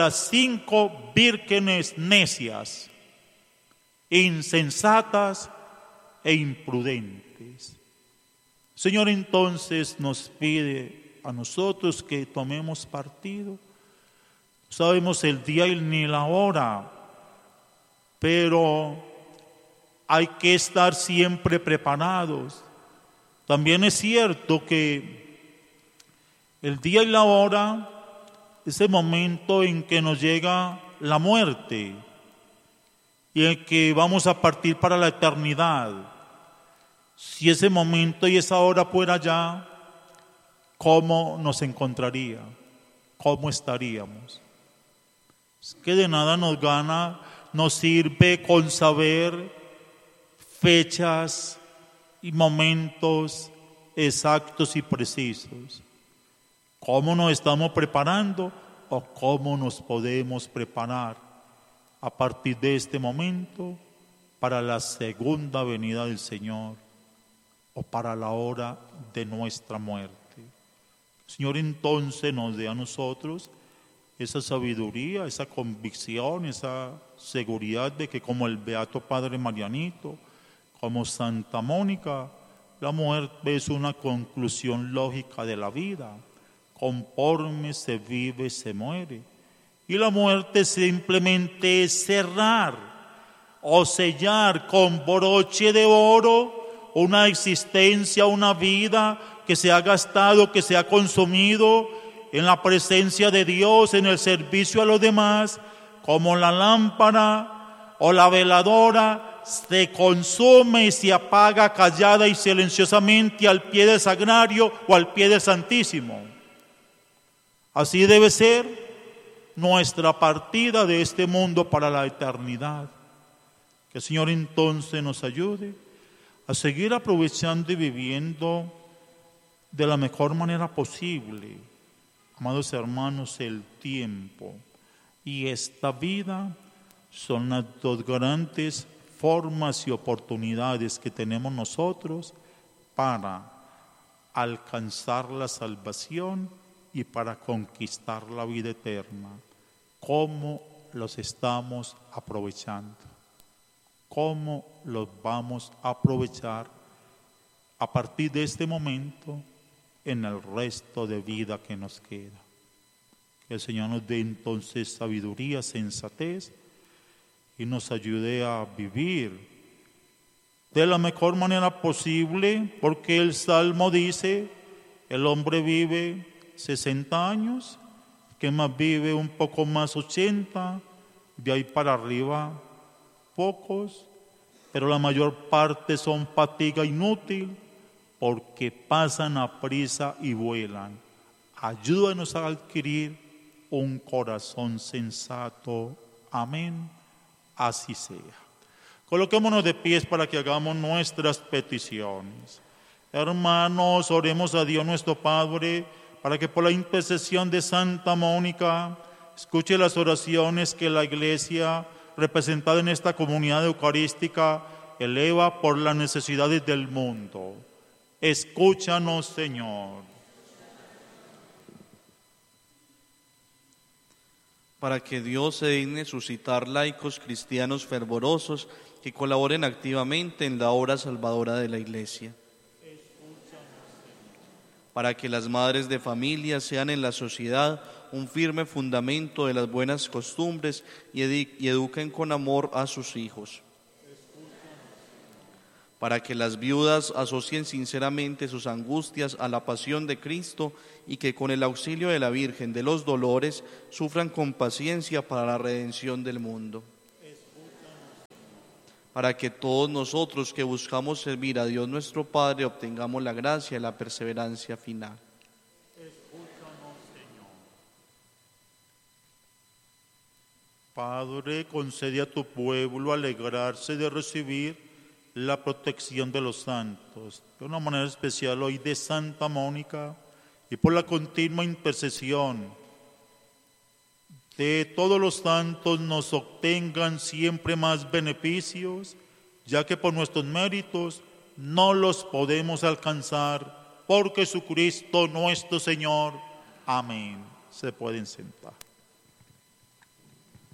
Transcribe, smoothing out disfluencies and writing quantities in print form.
las 5 vírgenes necias, insensatas e imprudentes. Señor, entonces nos pide a nosotros que tomemos partido. No sabemos el día ni la hora, pero hay que estar siempre preparados. También es cierto que el día y la hora es el momento en que nos llega la muerte y en que vamos a partir para la eternidad. Si ese momento y esa hora fuera ya, ¿cómo nos encontraría? ¿Cómo estaríamos? Es que de nada nos sirve con saber fechas y momentos exactos y precisos. ¿Cómo nos estamos preparando o cómo nos podemos preparar a partir de este momento para la segunda venida del Señor o para la hora de nuestra muerte? El Señor entonces nos dé a nosotros esa sabiduría, esa convicción, esa seguridad de que como el Beato Padre Marianito, como Santa Mónica, la muerte es una conclusión lógica de la vida. Conforme se vive, se muere. Y la muerte simplemente es cerrar o sellar con broche de oro una existencia, una vida que se ha gastado, que se ha consumido en la presencia de Dios, en el servicio a los demás, como la lámpara o la veladora se consume y se apaga callada y silenciosamente al pie del sagrario o al pie del Santísimo. Así debe ser nuestra partida de este mundo para la eternidad. Que el Señor entonces nos ayude a seguir aprovechando y viviendo de la mejor manera posible, amados hermanos, el tiempo y esta vida son las dos grandes formas y oportunidades que tenemos nosotros para alcanzar la salvación y para conquistar la vida eterna. ¿Cómo los estamos aprovechando? ¿Cómo los vamos a aprovechar a partir de este momento en el resto de vida que nos queda? Que el Señor nos dé entonces sabiduría, sensatez y nos ayude a vivir de la mejor manera posible, porque el Salmo dice, el hombre vive 60 años, que más vive un poco más 80, de ahí para arriba pocos, pero la mayor parte son fatiga inútil, porque pasan a prisa y vuelan. Ayúdanos a adquirir un corazón sensato. Amén. Así sea. Coloquémonos de pies para que hagamos nuestras peticiones. Hermanos, oremos a Dios nuestro Padre, para que por la intercesión de Santa Mónica escuche las oraciones que la Iglesia, representada en esta comunidad eucarística, eleva por las necesidades del mundo. Escúchanos, Señor. Para que Dios se digne suscitar laicos cristianos fervorosos que colaboren activamente en la obra salvadora de la Iglesia. Para que las madres de familia sean en la sociedad un firme fundamento de las buenas costumbres y eduquen con amor a sus hijos. Para que las viudas asocien sinceramente sus angustias a la pasión de Cristo y que con el auxilio de la Virgen de los Dolores sufran con paciencia para la redención del mundo. Para que todos nosotros que buscamos servir a Dios nuestro Padre obtengamos la gracia y la perseverancia final. Escúchanos, Señor. Padre, concede a tu pueblo alegrarse de recibir la protección de los santos, de una manera especial hoy de Santa Mónica, y por la continua intercesión de todos los santos nos obtengan siempre más beneficios, ya que por nuestros méritos no los podemos alcanzar, por Jesucristo nuestro Señor. Amén. Se pueden sentar.